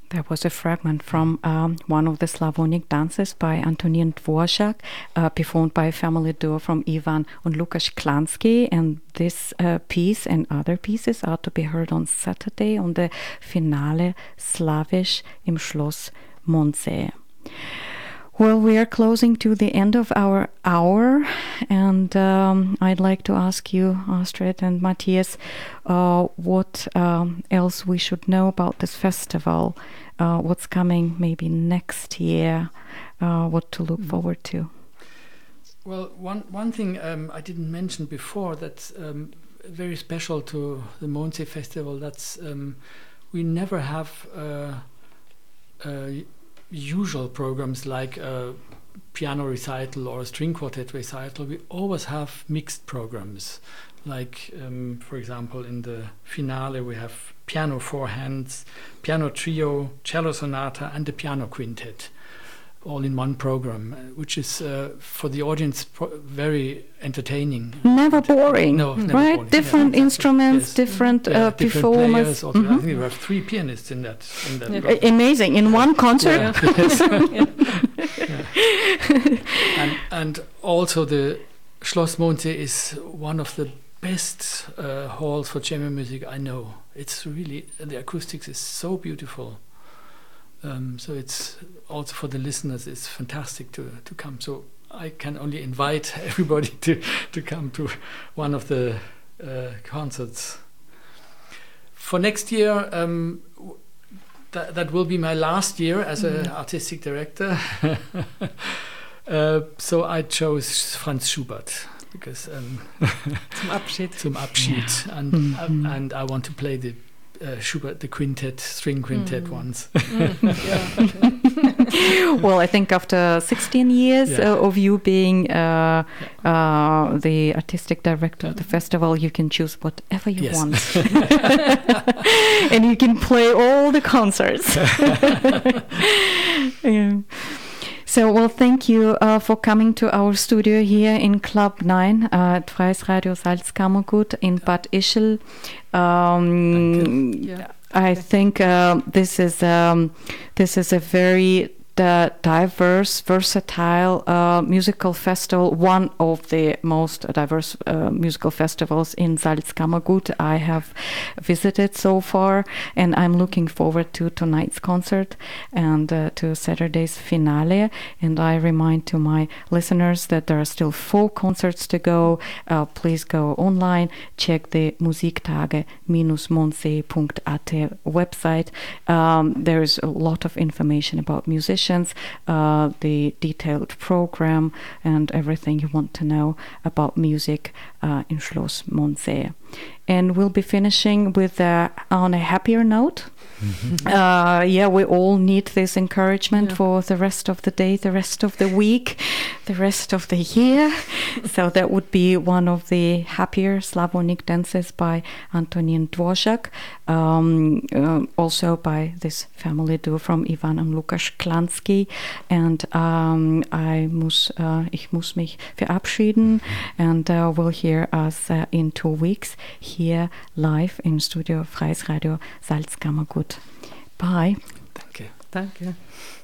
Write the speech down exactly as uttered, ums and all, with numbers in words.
There was a fragment from um, one of the Slavonic dances by Antonín Dvořák, uh, performed by a family duo from Ivan and Lukáš Klansky. And this uh, piece and other pieces are to be heard on Saturday on the Finale Slavisch im Schloss Mondsee. Well, we are closing to the end of our hour, and um, I'd like to ask you, Astrid and Matthias, uh, what um, else we should know about this festival, uh, what's coming maybe next year, uh, what to look forward to. Well, one, one thing um, I didn't mention before that's um, very special to the Mondsee Festival, that's um, we never have uh, uh, usual programs like a piano recital or a string quartet recital. We always have mixed programs. Like, um, for example, in the finale we have piano four hands, piano trio, cello sonata, and the piano quintet, all in one program, uh, which is uh, for the audience pro- very entertaining. Never boring, no, never right? boring. Different yeah. Different instruments, yes. different, yeah, uh, different performers. players also. Mm-hmm. I think we have three pianists in that. In that Yeah. program. Amazing, in one concert. Yeah. Yes. yeah. and, and also the Schloss Mondsee is one of the best uh, halls for chamber music I know. It's really, the acoustics is so beautiful. Um, so it's also for the listeners, it's fantastic to, to come. So I can only invite everybody to, to come to one of the uh, concerts. For next year, um, th- that will be my last year as an mm. artistic director. uh, so I chose Franz Schubert because um, zum Abschied. zum Abschied, yeah. and mm-hmm. uh, and I want to play the uh, Schubert, the quintet, string quintet mm. once. Mm, well, I think after sixteen years yeah. uh, of you being uh, yeah. uh, the artistic director yeah. of the festival, you can choose whatever you yes. want. And you can play all the concerts. yeah. So, well, thank you uh, for coming to our studio here in Club nine uh, at Freies Radio Salzkammergut in Bad Ischl. Um, yeah. I think uh, this is um, this is a very uh, diverse, versatile uh, musical festival, one of the most diverse uh, musical festivals in Salzkammergut I have visited so far, and I'm looking forward to tonight's concert and uh, to Saturday's finale. And I remind to my listeners that there are still four concerts to go. Uh, please go online, check the musiktage mondsee punkt a t website. Um, there is a lot of information about musicians, uh, the detailed program, and everything you want to know about music uh, in Schloss Mondsee. And we'll be finishing with uh, on a happier note. Mm-hmm. Uh, yeah, we all need this encouragement yeah. for the rest of the day, the rest of the week, the rest of the year. So that would be one of the happier Slavonic dances by Antonín Dvořák, um, uh, also by this family duo from Ivan and Lukáš Klansky. And um, I muss, uh, ich muss mich verabschieden, and uh, we'll hear us uh, in two weeks here live in Studio Freies Radio Salzkammergut. Bye. Danke. Danke.